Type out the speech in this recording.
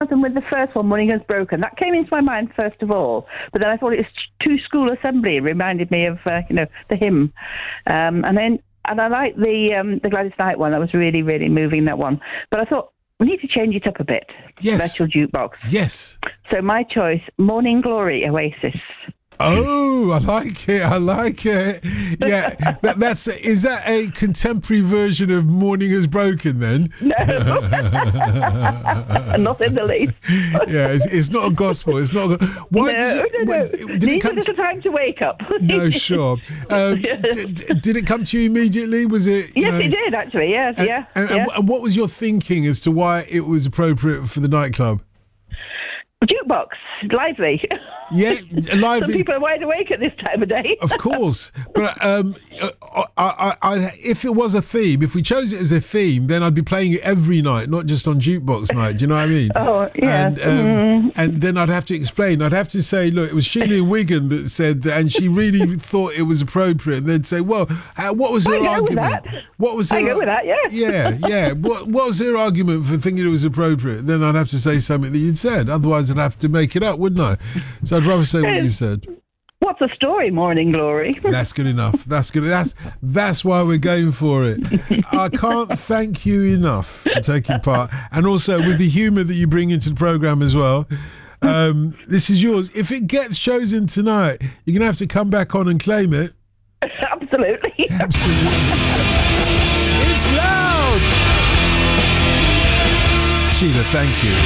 them with the first one, Morning Has Broken. That came into my mind first of all, but then I thought it was To School Assembly. It reminded me of, the hymn. And I like the Gladys Knight one. That was really, really moving, that one. But I thought, we need to change it up a bit. Yes. Virtual jukebox. Yes. So my choice, Morning Glory, Oasis. Oh, I like it. Yeah, is that a contemporary version of Morning Has Broken then? No, not in the least. Yeah, it's not a gospel. It's not. Why No. Did Need it come a little time to wake up. No, sure. Did it come to you immediately? Was it? Yes, it did actually. Yes, And what was your thinking as to why it was appropriate for the nightclub? Jukebox, lively. Yeah, lively. Some people are wide awake at this time of day. Of course, but if it was a theme, if we chose it as a theme, then I'd be playing it every night, not just on jukebox night. Do you know what I mean? Oh, yeah. And then I'd have to explain. I'd have to say, look, it was Sheila in Wigan that said that, and she really thought it was appropriate. And they'd say, well, what was her argument? What was her? I go with that. Yeah. Yeah. What was her argument for thinking it was appropriate? Then I'd have to say something that you'd said. Otherwise, I'd have to make it up, wouldn't I? So I'd rather say what you said. What's a story, Morning Glory? That's good enough. That's why we're going for it. I can't thank you enough for taking part, and also with the humour that you bring into the programme as well. This is yours. If it gets chosen tonight, you're going to have to come back on and claim it. Absolutely. It's loud. Sheila, thank you.